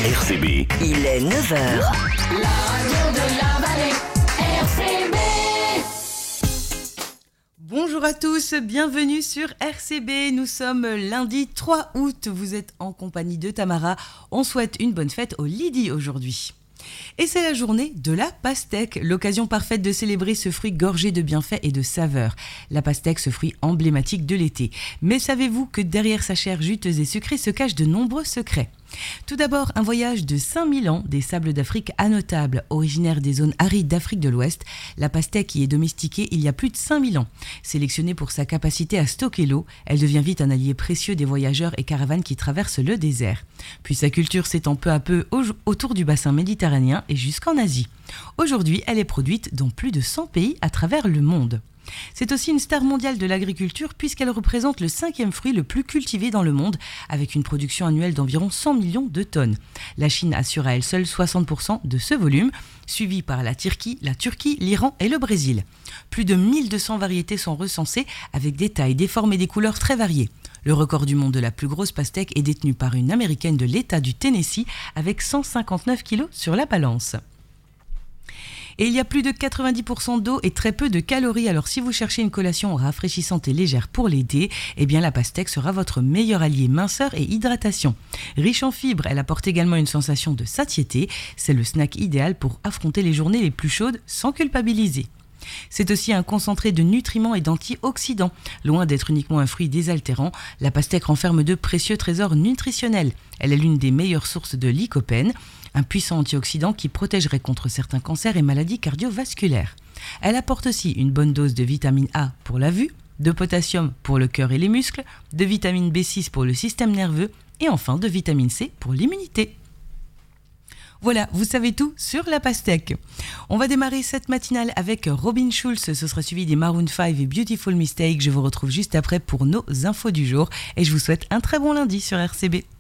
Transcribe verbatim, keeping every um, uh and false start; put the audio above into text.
R C B. Il est neuf heures. La radio de la vallée, R C B. Bonjour à tous, bienvenue sur R C B. Nous sommes lundi trois août. Vous êtes en compagnie de Tamara. On souhaite une bonne fête au Lydie aujourd'hui. Et c'est la journée de la pastèque, l'occasion parfaite de célébrer ce fruit gorgé de bienfaits et de saveurs. La pastèque, ce fruit emblématique de l'été. Mais savez-vous que derrière sa chair juteuse et sucrée se cachent de nombreux secrets ? Tout d'abord, un voyage de cinq mille ans des sables d'Afrique à Notable, originaire des zones arides d'Afrique de l'Ouest. La pastèque y est domestiquée il y a plus de cinq mille ans. Sélectionnée pour sa capacité à stocker l'eau, elle devient vite un allié précieux des voyageurs et caravanes qui traversent le désert. Puis sa culture s'étend peu à peu au- autour du bassin méditerranéen et jusqu'en Asie. Aujourd'hui, elle est produite dans plus de cent pays à travers le monde. C'est aussi une star mondiale de l'agriculture puisqu'elle représente le cinquième fruit le plus cultivé dans le monde avec une production annuelle d'environ cent millions de tonnes. La Chine assure à elle seule soixante pour cent de ce volume, suivi par la Turquie, la Turquie, l'Iran et le Brésil. Plus de mille deux cents variétés sont recensées avec des tailles, des formes et des couleurs très variées. Le record du monde de la plus grosse pastèque est détenu par une américaine de l'État du Tennessee avec cent cinquante-neuf kilos sur la balance. Et il y a plus de quatre-vingt-dix pour cent d'eau et très peu de calories. Alors si vous cherchez une collation rafraîchissante et légère pour l'été, eh bien la pastèque sera votre meilleur allié minceur et hydratation. Riche en fibres, elle apporte également une sensation de satiété. C'est le snack idéal pour affronter les journées les plus chaudes sans culpabiliser. C'est aussi un concentré de nutriments et d'antioxydants. Loin d'être uniquement un fruit désaltérant, la pastèque renferme de précieux trésors nutritionnels. Elle est l'une des meilleures sources de lycopène, un puissant antioxydant qui protégerait contre certains cancers et maladies cardiovasculaires. Elle apporte aussi une bonne dose de vitamine A pour la vue, de potassium pour le cœur et les muscles, de vitamine B six pour le système nerveux et enfin de vitamine C pour l'immunité. Voilà, vous savez tout sur la pastèque. On va démarrer cette matinale avec Robin Schulz. Ce sera suivi des Maroon five et Beautiful Mistake. Je vous retrouve juste après pour nos infos du jour et je vous souhaite un très bon lundi sur R C B.